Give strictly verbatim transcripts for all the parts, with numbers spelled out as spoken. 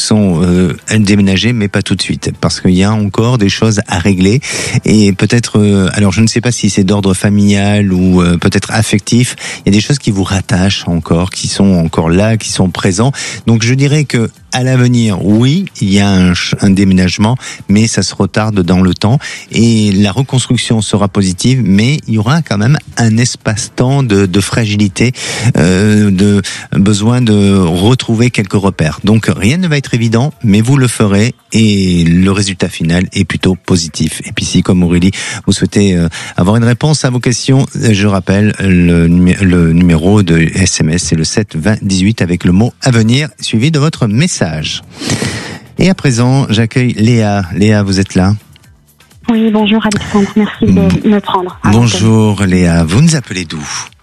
sont euh, déménagés, mais pas tout de suite, parce qu'il y a encore des choses à régler. Et peut-être, euh, alors je ne sais pas si c'est d'ordre familial ou euh, peut-être affectif, il y a des choses qui vous rattachent encore, qui sont encore là, qui sont présents. Donc je dirais que à l'avenir, oui, il y a un, un déménagement, mais ça se retarde dans le temps et la reconstruction sera positive, mais il y aura quand même un espace-temps de, de fragilité, euh, de besoin de retrouver quelques repères. Donc rien ne va être évident, mais vous le ferez et le résultat final est plutôt positif. Et puis si, comme Aurélie, vous souhaitez euh, avoir une réponse à vos questions, je rappelle le, numé- le numéro de S M S, c'est le sept vingt dix-huit avec le mot avenir, suivi de votre message. Et à présent, j'accueille Léa. Léa, vous êtes là ? Oui, bonjour Alexandre, merci de me prendre. Bonjour Léa, vous nous appelez d'où ?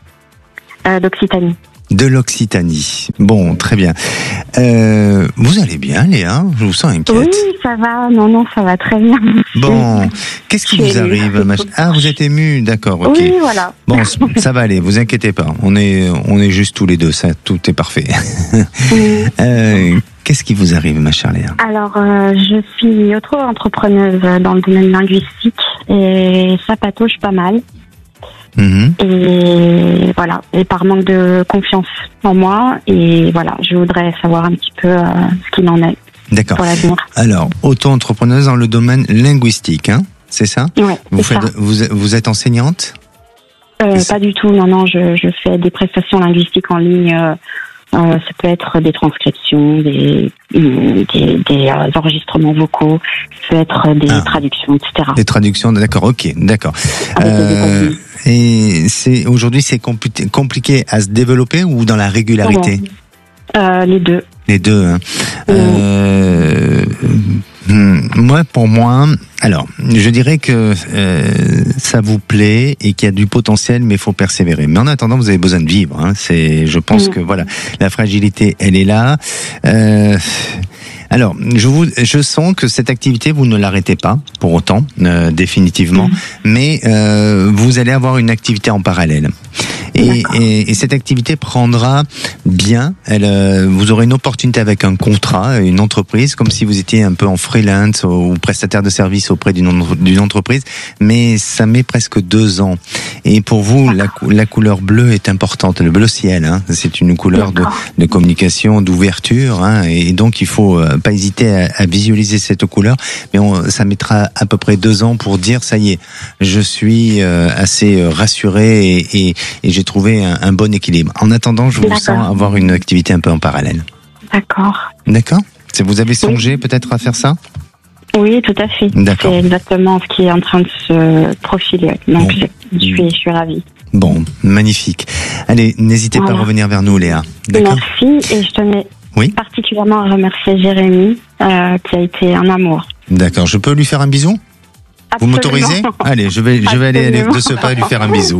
euh, D'Occitanie. De l'Occitanie. Bon, très bien. Euh, vous allez bien Léa ? Je vous sens inquiète. Oui, ça va, non, non, ça va très bien. Bon, qu'est-ce qui vous arrive ? Ah, vous êtes émue, d'accord, ok. Oui, voilà. Bon, ça va aller, vous inquiétez pas. On est, on est juste tous les deux, ça, tout est parfait. Oui. euh, Qu'est-ce qui vous arrive, ma chère Léa ? Alors, euh, je suis auto-entrepreneuse dans le domaine linguistique et ça patauge pas mal. Mmh. Et voilà, et par manque de confiance en moi, et voilà, je voudrais savoir un petit peu euh, ce qu'il en est. D'accord. Pour l'avenir. Alors, auto-entrepreneuse dans le domaine linguistique, hein, c'est ça ? Ouais, vous c'est faites, ça. Vous, vous êtes enseignante ? Euh, pas du tout, non, non, je, je fais des prestations linguistiques en ligne. Euh, euh, ça peut être des transcriptions, des, des, des euh, enregistrements vocaux, ça peut être des ah. traductions, et cetera. Des traductions, d'accord, ok, d'accord. Euh, et c'est aujourd'hui, c'est compli- compliqué à se développer ou dans la régularité ? euh, Les deux. Les deux. Hein. Mmh. Euh, moi, pour moi, alors, je dirais que euh, ça vous plaît et qu'il y a du potentiel, mais il faut persévérer. Mais en attendant, vous avez besoin de vivre. Hein. C'est, je pense mmh. que voilà, la fragilité, elle est là. Euh, alors, je vous, je sens que cette activité, vous ne l'arrêtez pas pour autant, euh, définitivement, mmh. mais euh, vous allez avoir une activité en parallèle. Et, et, et cette activité prendra bien, elle, euh, vous aurez une opportunité avec un contrat, une entreprise, comme si vous étiez un peu en freelance ou prestataire de service auprès d'une, d'une entreprise, mais ça met presque deux ans. Et pour vous, la, la couleur bleue est importante, le bleu ciel, hein, c'est une couleur de, de communication, d'ouverture, hein, et donc il faut euh, pas hésiter à, à visualiser cette couleur, mais on, ça mettra à peu près deux ans pour dire, ça y est, je suis euh, assez rassuré et, et, et j'ai trouvé un, un bon équilibre. En attendant, je vous D'accord. sens avoir une activité un peu en parallèle. D'accord. D'accord ? Vous avez songé oui. peut-être à faire ça ? Oui, tout à fait. D'accord. C'est exactement ce qui est en train de se profiler. Donc, bon. je, je, suis, je suis ravie. Bon, magnifique. Allez, n'hésitez voilà. pas à revenir vers nous, Léa. D'accord ? Merci, et je tenais oui particulièrement à remercier Jérémy, euh, qui a été un amour. D'accord. Je peux lui faire un bisou ? Vous m'autorisez ? Allez, je vais, je vais aller de ce pas lui faire un bisou.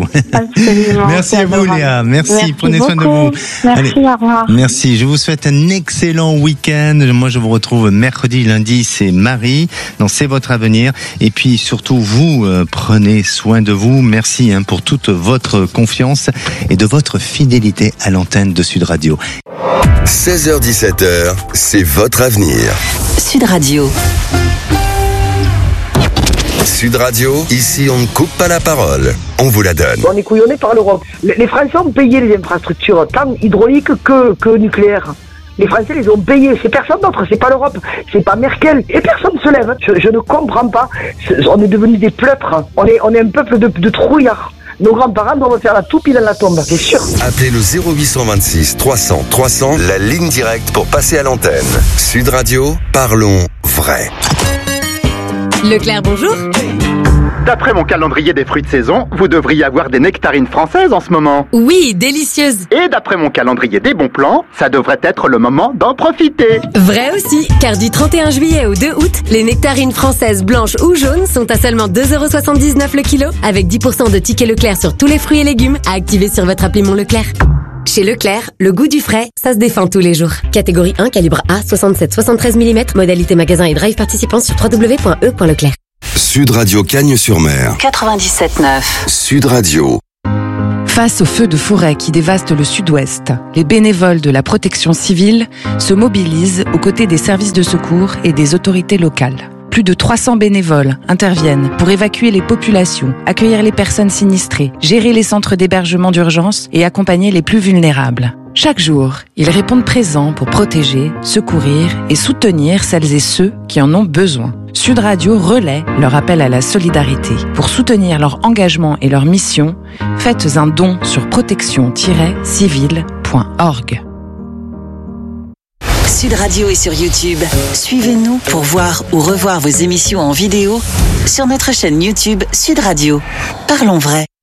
Merci à vous, Léa. Merci. Merci Prenez beaucoup. soin de vous. Merci, Allez. Au revoir. Merci. Je vous souhaite un excellent week-end. Moi, je vous retrouve mercredi, lundi. C'est Marie. Donc, c'est votre avenir. Et puis, surtout, vous, euh, prenez soin de vous. Merci hein, pour toute votre confiance et de votre fidélité à l'antenne de Sud Radio. seize heures dix-sept heures, c'est votre avenir. Sud Radio. Sud Radio, ici on ne coupe pas la parole, on vous la donne. On est couillonnés par l'Europe. Les Français ont payé les infrastructures, tant hydrauliques que, que nucléaires. Les Français les ont payés, c'est personne d'autre, c'est pas l'Europe, c'est pas Merkel, et personne ne se lève. Je, je ne comprends pas, on est devenus des pleutres, on est, on est un peuple de, de trouillards. Nos grands-parents doivent faire la toupie dans la tombe, c'est sûr. Appelez le zéro huit cent vingt-six trois cents trois cents, la ligne directe pour passer à l'antenne. Sud Radio, parlons vrai. Leclerc, bonjour. D'après mon calendrier des fruits de saison, vous devriez avoir des nectarines françaises en ce moment. Oui, délicieuses. Et d'après mon calendrier des bons plans, ça devrait être le moment d'en profiter. Vrai aussi, car du trente et un juillet au deux août, les nectarines françaises blanches ou jaunes sont à seulement deux euros soixante-dix-neuf le kilo, avec dix pour cent de tickets Leclerc sur tous les fruits et légumes à activer sur votre appli Mon Leclerc. Chez Leclerc, le goût du frais, ça se défend tous les jours. Catégorie un, calibre A, soixante-sept à soixante-treize millimètres, modalité magasin et drive participant sur w w w point e point leclerc. Sud Radio Cagnes-sur-Mer. quatre-vingt-dix-sept neuf. Sud Radio. Face aux feux de forêt qui dévastent le sud-ouest, les bénévoles de la protection civile se mobilisent aux côtés des services de secours et des autorités locales. Plus de trois cents bénévoles interviennent pour évacuer les populations, accueillir les personnes sinistrées, gérer les centres d'hébergement d'urgence et accompagner les plus vulnérables. Chaque jour, ils répondent présents pour protéger, secourir et soutenir celles et ceux qui en ont besoin. Sud Radio relaie leur appel à la solidarité. Pour soutenir leur engagement et leur mission, faites un don sur protection tiret civile point org. Sud Radio est sur YouTube. Suivez-nous pour voir ou revoir vos émissions en vidéo sur notre chaîne YouTube Sud Radio. Parlons vrai.